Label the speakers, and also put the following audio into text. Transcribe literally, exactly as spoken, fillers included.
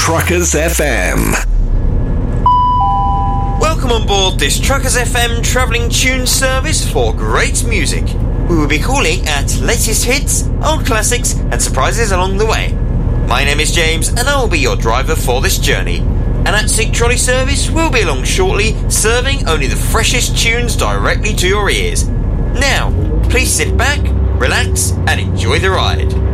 Speaker 1: Truckers F M.
Speaker 2: Welcome on board this Truckers F M travelling tune service for great music. We will be calling at latest hits, old classics and surprises along the way. My name is James and I will be your driver for this journey. And at Seek Trolley Service will be along shortly, serving only the freshest tunes directly to your ears. Now, please sit back, relax and enjoy the ride.